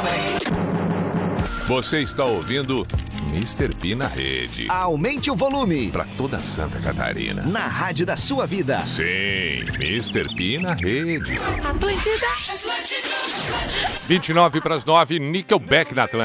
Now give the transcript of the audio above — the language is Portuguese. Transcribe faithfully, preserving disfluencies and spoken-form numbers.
Você está ouvindo mister P na rede. Aumente o volume. Para toda Santa Catarina. Na rádio da sua vida. Sim, mister P na rede. Atlântida. vinte e nove para as nove, Nickelback na Atlântida.